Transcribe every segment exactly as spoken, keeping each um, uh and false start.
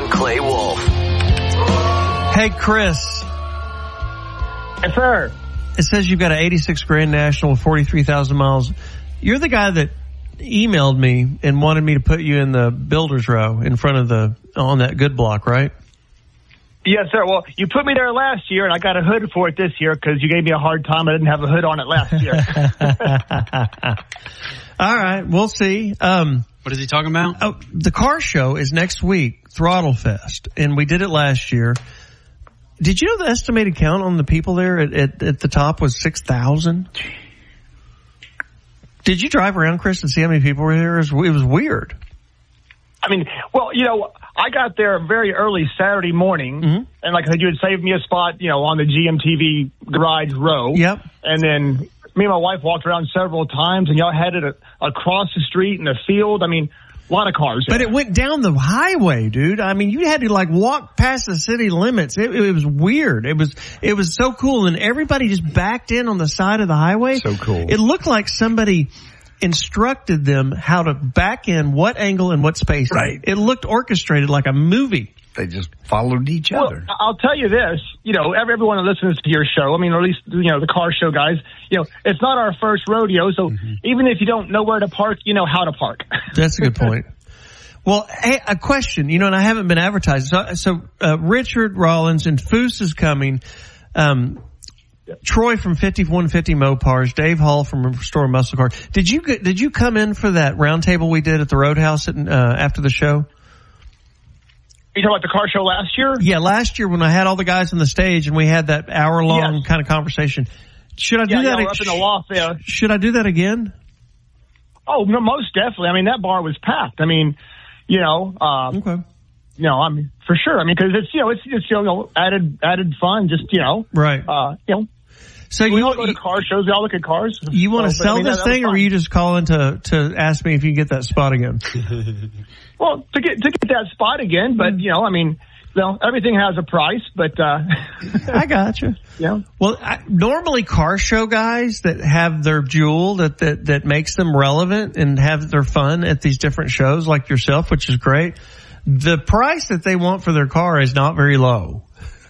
and Clay Wolf. Hey, Chris. Yes, sir. It says you've got an eighty-six Grand National with forty-three thousand miles. You're the guy that emailed me and wanted me to put you in the builder's row in front of the, on that good block, right? Yes, sir. Well, you put me there last year, and I got a hood for it this year because you gave me a hard time. I didn't have a hood on it last year. All right, we'll see. Um, what is he talking about? Oh, the car show is next week, Throttle Fest, and we did it last year. Did you know the estimated count on the people there at, at, at the top was six thousand? Did you drive around, Chris, and see how many people were there? It was, it was weird. I mean, well, you know, I got there very early Saturday morning, mm-hmm. and like I said, you had saved me a spot, you know, on the G M T V garage row. Yep. And then me and my wife walked around several times, and y'all headed a, across the street in the field. I mean, a lot of cars there. But it went down the highway, dude. I mean, you had to like walk past the city limits. It, it was weird. It was, it was so cool. And everybody just backed in on the side of the highway. So cool. It looked like somebody instructed them how to back in what angle and what space. Right. It looked orchestrated like a movie. They just followed each well, other. I'll tell you this, you know, everyone that listens to your show, I mean, or at least, you know, the car show guys, you know, it's not our first rodeo. So mm-hmm. even if you don't know where to park, you know how to park. That's a good point. Well, hey, a question, you know, and I haven't been advertised. So, so uh, Richard Rollins and Foose is coming. Um, Troy from fifty-one fifty Mopars, Dave Hall from Restore Muscle Car. Did you did you come in for that roundtable we did at the Roadhouse at, uh, after the show? You talking about the car show last year? Yeah, last year when I had all the guys on the stage and we had that hour long yes. kind of conversation. Should I do yeah, that? Yeah, up in the loft there. Should I do that again? Oh, no, most definitely. I mean, that bar was packed. I mean, you know, um, okay. You know, I mean, for sure. I mean, because it's, you know, it's just, you know, added, added fun, just, you know. Right. Uh, you know. So we you all go to car shows. We all look at cars. You want to so, sell I mean, this that, thing, that or are you just calling to, to ask me if you can get that spot again? Well, to get, to get that spot again, but, you know, I mean, you know, everything has a price, but, uh. I got you. Yeah. Well, I, normally car show guys that have their jewel that, that, that makes them relevant and have their fun at these different shows like yourself, which is great. The price that they want for their car is not very low.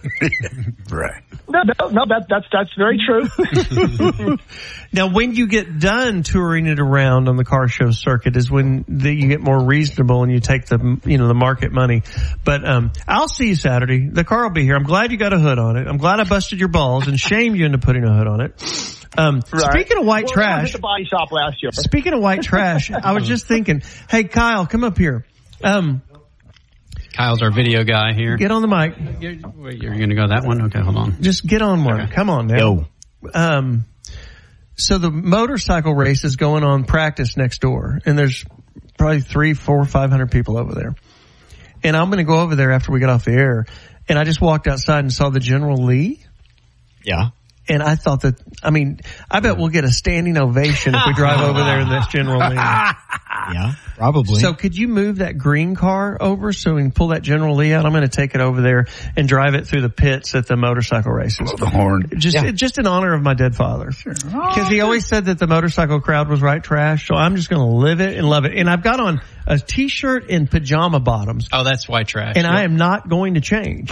Right. No, no, no, that, that's, that's very true. Now, when you get done touring it around on the car show circuit is when the, you get more reasonable and you take the, you know, the market money. But, um, I'll see you Saturday. The car will be here. I'm glad you got a hood on it. I'm glad I busted your balls and shamed you into putting a hood on it. Um, right. Speaking of white well, trash. I was at the body shop last year. Speaking of white trash, I was just thinking, hey, Kyle, come up here. Um, Kyle's our video guy here. Get on the mic. You're, you're going to go that one? Okay, hold on. Just get on one. Okay. Come on now. Yo. Um, so the motorcycle race is going on practice next door, and there's probably three, four, five hundred people over there. And I'm going to go over there after we get off the air. And I just walked outside and saw the General Lee. Yeah. And I thought that, I mean, I bet we'll get a standing ovation if we drive over there in this General Lee. Yeah, probably. So could you move that green car over so we can pull that General Lee out? I'm going to take it over there and drive it through the pits at the motorcycle races. Blow the horn. Just, yeah. just in honor of my dead father. Sure. Because he always said that the motorcycle crowd was right trash. So I'm just going to live it and love it. And I've got on a t-shirt and pajama bottoms. Oh, that's white trash. And yep. I am not going to change.